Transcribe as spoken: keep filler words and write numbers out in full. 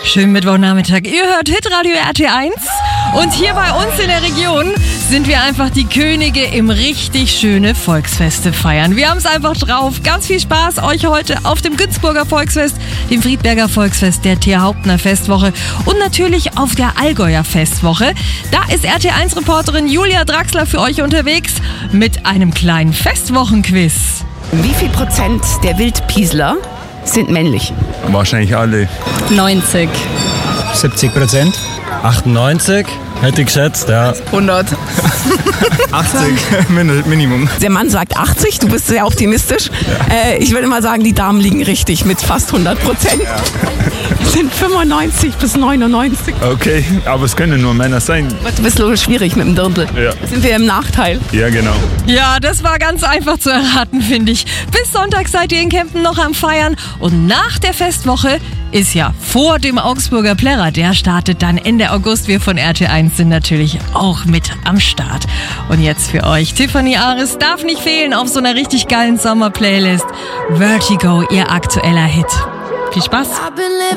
Schönen Mittwochnachmittag. Ihr hört Hitradio R T eins und hier bei uns in der Region sind wir einfach die Könige im richtig schöne Volksfeste feiern. Wir haben es einfach drauf. Ganz viel Spaß euch heute auf dem Günzburger Volksfest, dem Friedberger Volksfest, der T H Hauptner Festwoche und natürlich auf der Allgäuer Festwoche. Da ist R T eins Reporterin Julia Draxler für euch unterwegs mit einem kleinen Festwochenquiz. Wie viel Prozent der Wildpiesler sind männlich? Wahrscheinlich alle. neunzig. siebzig Prozent. achtundneunzig, hätte ich geschätzt, ja. hundert. achtzig, Minimum. Der Mann sagt achtzig, du bist sehr optimistisch. Ja. Äh, ich würde mal sagen, die Damen liegen richtig mit fast hundert Prozent. Ja. Sind fünfundneunzig bis neunundneunzig. Okay, aber es können nur Männer sein. Du bist so schwierig mit dem Dirndl. Ja. Sind wir im Nachteil? Ja, genau. Ja, das war ganz einfach zu erraten, finde ich. Bis Sonntag seid ihr in Kempten noch am Feiern und nach der Festwoche ist ja vor dem Augsburger Plärrer. Der startet dann Ende August. Wir von R T eins sind natürlich auch mit am Start. Und jetzt für euch Tiffany Ares darf nicht fehlen auf so einer richtig geilen Sommer-Playlist. Vertigo, ihr aktueller Hit. Viel Spaß!